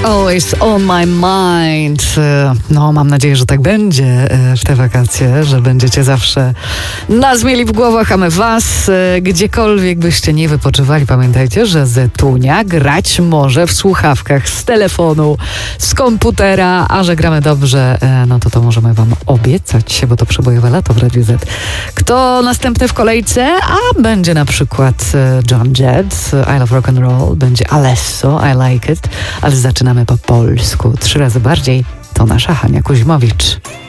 Always on my mind. No, mam nadzieję, że tak będzie w te wakacje, że będziecie zawsze nas mieli w głowach, a my was. Gdziekolwiek byście nie wypoczywali, pamiętajcie, że Zetunia grać może w słuchawkach z telefonu, z komputera, a że gramy dobrze, no to możemy wam obiecać, bo to przebojowe lato w Radiu Z. Kto następny w kolejce? A będzie na przykład John Jett, I Love Rock and Roll, będzie Alesso, I Like It, ale zaczynamy po polsku. 3 razy bardziej to nasza Hania Kuzimowicz.